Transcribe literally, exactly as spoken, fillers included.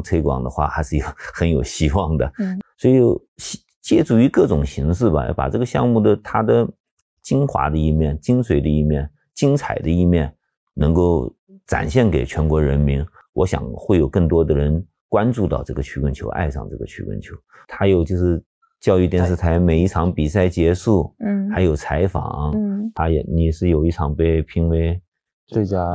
推广的话，还是有很有希望的。 嗯， 所以借助于各种形式吧，把这个项目的它的精华的一面、精髓的一面、精彩的一面，能够展现给全国人民。我想会有更多的人关注到这个曲棍球，爱上这个曲棍球。还有就是教育电视台每一场比赛结束，嗯，还有采访，嗯，他也你是有一场被评为最佳